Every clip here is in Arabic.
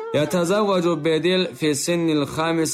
يتزوج بديل في سن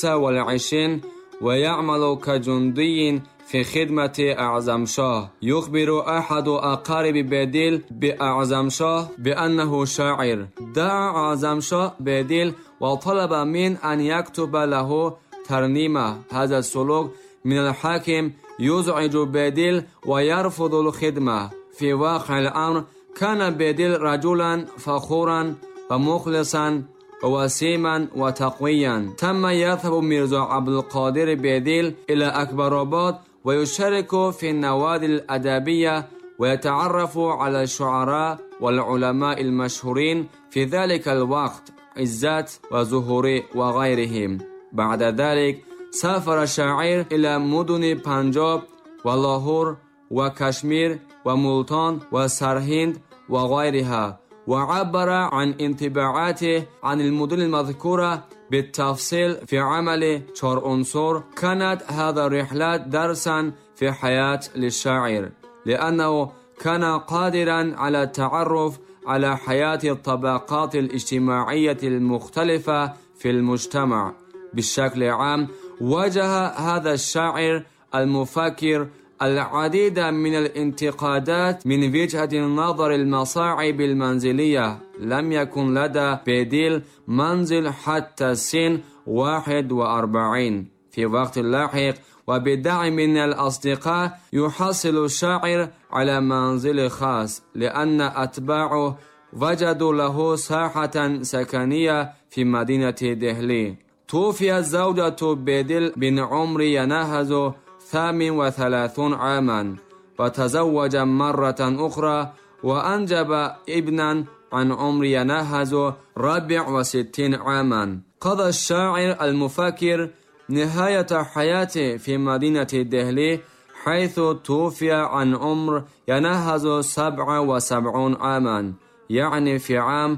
25 ويعمل كجندي في خدمة أعظم شاه. يخبر أحد أقارب بديل بأعظم شاه بأنه شاعر. دعا أعظم شاه بديل وطلب من أن يكتب له ترنيمة. هذا السلوك من الحاكم يزعج بديل ويرفض الخدمة. في واقع الأمر كان بديل رجلا فخورا ومخلصا ووسيما وتقويا. تم يذهب ميرزا عبد القادر بديل إلى أكبرآباد ويشارك في النوادي الأدبية ويتعرف على الشعراء والعلماء المشهورين في ذلك الوقت، عزت وزهوري وغيرهم. بعد ذلك سافر الشاعر إلى مدن بنجاب ولاهور وكشمير وملتان وسرهند وغيرها، وعبر عن انطباعاته عن المدن المذكورة بالتفصيل في عمل 4 عنصر. كانت هذه الرحلة درسا في حياة للشاعر، لأنه كان قادرا على التعرف على حياة الطبقات الاجتماعية المختلفة في المجتمع. بشكل عام واجه هذا الشاعر المفكر العديد من الانتقادات من وجهة النظر المصاعب المنزلية. لم يكن لدى بديل منزل حتى سن 41. في وقت لاحق وبدعم من الأصدقاء يحصل الشاعر على منزل خاص، لأن أتباعه وجدوا له ساحة سكنية في مدينة دهلي. توفيت زوجة بديل بن عمر يناهز 38 عاما، وتزوج مرة أخرى وأنجب ابنا عن عمر يناهز 64 عاما. قضى الشاعر المفكر نهاية حياته في مدينة دهلي، حيث توفي عن عمر يناهز 77 عاما، يعني في عام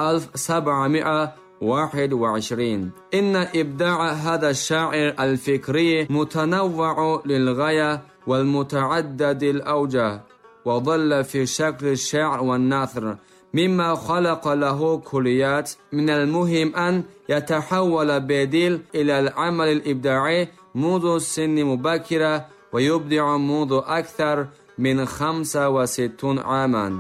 1721. إن إبداع هذا الشاعر الفكري متنوع للغاية والمتعدد الأوجه، وظل في شكل الشعر والنثر، مما خلق له كليات. من المهم أن يتحول بديل إلى العمل الإبداعي منذ سن مبكرة، ويبدع منذ أكثر من 65 عاما.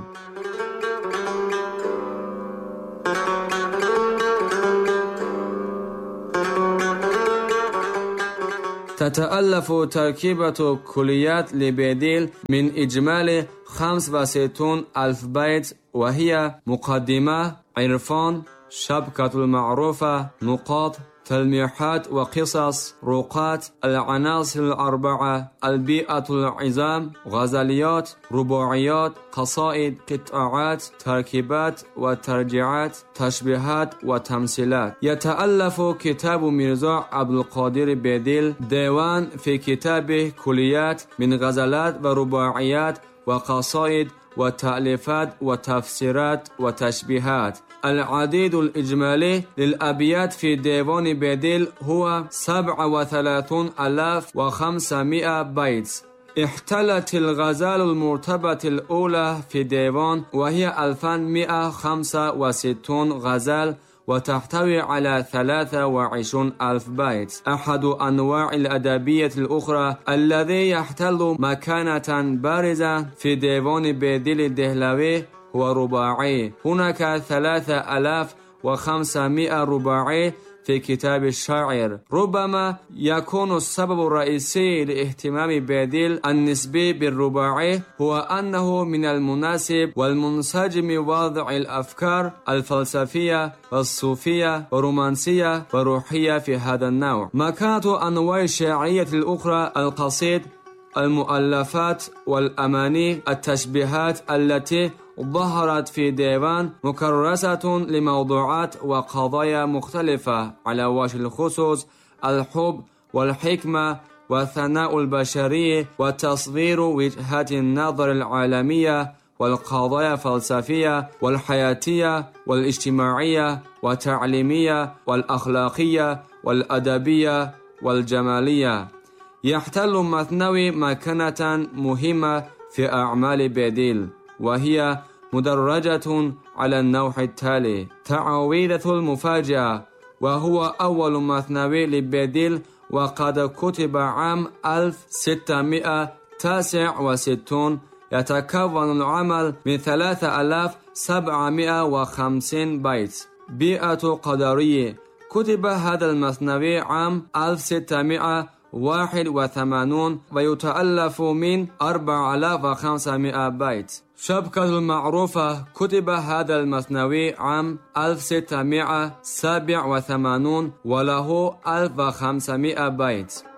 تتألف تركيبة كليات لبديل من إجمالي 65,000 بيت، وهي مقدمة، عرفان، شبكة المعروفة، نقاط، تلميحات وقصص، رقات، العناصر الأربعة، البيئة العظام، غزليات، رباعيات، قصائد، قطعات، تركيبات وترجيعات، تشبيهات وتمثيلات. يتألف كتاب ميرزا عبد القادر بديل ديوان في كتابه كليات من غزلات ورباعيات وقصائد وتأليفات وتفسيرات وتشبيهات. العديد الإجمالي للأبيات في ديوان بديل هو 37,500 بيت. احتلت الغزال المرتبة الأولى في ديوان، وهي 2165 غزال، وتحتوي على 23,000 بيت. أحد أنواع الأدبية الأخرى الذي يحتل مكانة بارزة في ديوان بديل الدهلوي هو رباعي. هناك 3,500 رباعي في كتاب الشاعر. ربما يكون السبب الرئيسي لاهتمام بديل النسبي بالرباعي هو أنه من المناسب والمنسجم وضع الأفكار الفلسفية والصوفية والرومانسية والروحية في هذا النوع. مكانة أنواع الشعرية الأخرى القصيد، المؤلفات والأماني، التشبيهات التي ظهرت في ديوان مكرسة لموضوعات وقضايا مختلفة، على وجه الخصوص الحب والحكمة والثناء البشري وتصوير وجهات النظر العالمية والقضايا الفلسفية والحياتية والاجتماعية والتعليمية والأخلاقية والأدبية والجمالية. يحتل مثنوي مكانة مهمة في أعمال بديل، وهي مدرجة على النوع التالي: تعويذة المفاجأة، وهو أول مثنوي لبديل، وقد كتب عام 1669. يتكون العمل من 3750 بيت. بيئة قدرية: كتب هذا المثنوي عام 1681 ويتألف من 4500 بيت. شبكة المعروفة: كتب هذا المثنوي عام 1687 وله 1500 بيت.